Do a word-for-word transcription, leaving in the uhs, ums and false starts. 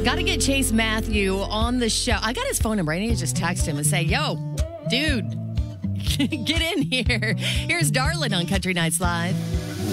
Got to get Chase Matthew on the show. I got his phone number. I need to just text him and say, yo, dude, get in here. Here's Darlin on Country Nights Live.